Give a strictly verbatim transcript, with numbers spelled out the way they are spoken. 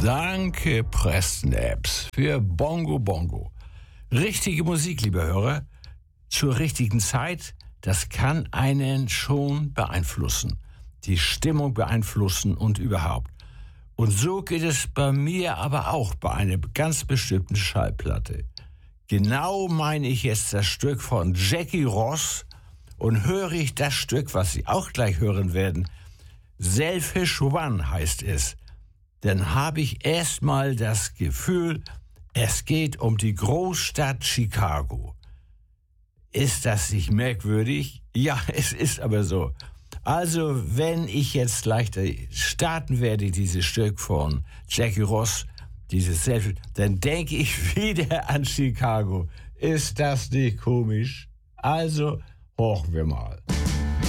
Danke, Preston Epps, für Bongo Bongo. Richtige Musik, liebe Hörer, zur richtigen Zeit, das kann einen schon beeinflussen. Die Stimmung beeinflussen und überhaupt. Und so geht es bei mir aber auch bei einer ganz bestimmten Schallplatte. Genau meine ich jetzt das Stück von Jackie Ross und höre ich das Stück, was Sie auch gleich hören werden, Selfish One heißt es, dann habe ich erstmal das Gefühl, es geht um die Großstadt Chicago. Ist das nicht merkwürdig? Ja, es ist aber so. Also, wenn ich jetzt gleich starten werde, dieses Stück von Jackie Ross, dieses Selfie, dann denke ich wieder an Chicago. Ist das nicht komisch? Also, horchen wir mal.